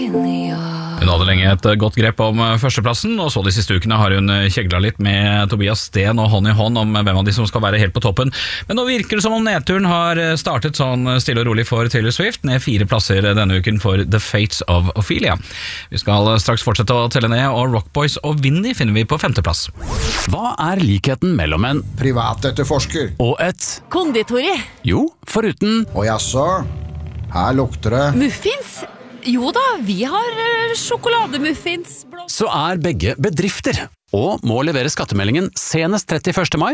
Hun hadde lenge et godt grep om førsteplassen, og så de siste ukene har hun kjeglet litt med Tobias Sten og hånd i hånd om hvem av de som skal være helt på toppen. Men nå virker det som om nedturen har startet sånn stille og rolig for Taylor Swift, ned 4 plasser denne uken for The Fates of Ophelia. Vi skal straks fortsette å telle ned, og Rock Boys og Winnie finner vi på 5. plass. Hva er likheten mellom en privatetterforsker og et Konditori. Jo, foruten og jaså, her lukter det Muffins? Jo da, vi har sjokolademuffins. så er begge bedrifter og må levere skattemeldingen senest 31. mai